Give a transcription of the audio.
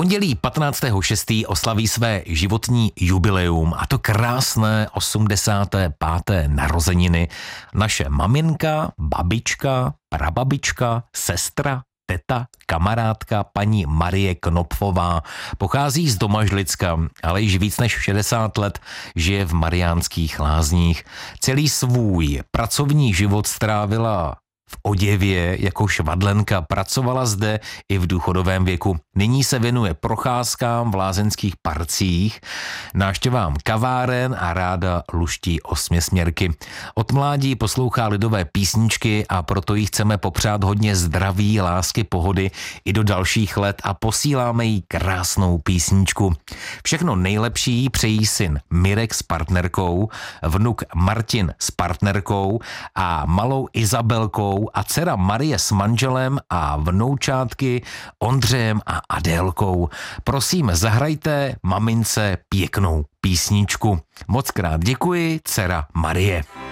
pondělí 15.6. oslaví své životní jubileum, a to krásné 85. narozeniny naše maminka, babička, prababička, sestra, teta, kamarádka paní Marie Knopfová. Pochází z Domažlicka, ale již víc než 60 let žije v Mariánských Lázních. Celý svůj pracovní život strávila v oděvě jako švadlenka, pracovala zde i v důchodovém věku. Nyní se věnuje procházkám v lázeňských parcích, návštěvám kaváren a ráda luští osměsměrky. Od mládí poslouchá lidové písničky a proto jí chceme popřát hodně zdraví, lásky, pohody i do dalších let a posíláme jí krásnou písničku. Všechno nejlepší přejí syn Mirek s partnerkou, vnuk Martin s partnerkou a malou Izabelkou a dcera Marie s manželem a vnoučátky Ondřejem a Adélkou. Prosím, zahrajte mamince pěknou písničku. Mockrát děkuji, dcera Marie.